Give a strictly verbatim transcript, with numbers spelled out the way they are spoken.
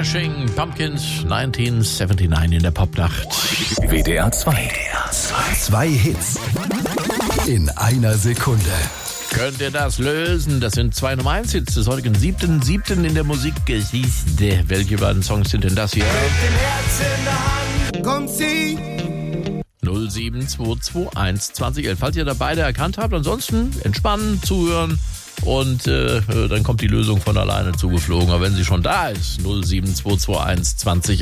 Smashing Pumpkins neunzehnhundertneunundsiebzig in der Popnacht. W D R zwei. Zwei Hits in einer Sekunde. Könnt ihr das lösen? Das sind zwei Nummer eins Hits des heutigen siebten siebten in der Musikgeschichte. Welche beiden Songs sind denn das hier? Mit dem Herz in der Hand kommt sie. null sieben zwei zwei eins zwanzig elf. Falls ihr da beide erkannt habt, ansonsten entspannen, zuhören und äh, dann kommt die Lösung von alleine zugeflogen. Aber wenn sie schon da ist, null sieben zwei zwei eins zwanzig elf.